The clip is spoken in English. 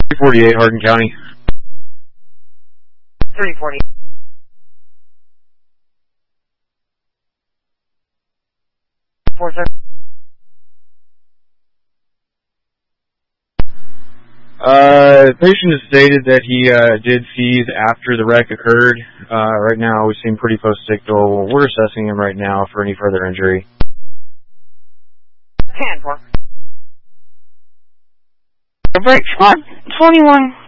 348 Hardin County. 340. The patient has stated that he did seize after the wreck occurred. Right now, we seem pretty post-ictal. We're assessing him right now for any further injury. 10-4. Break 21.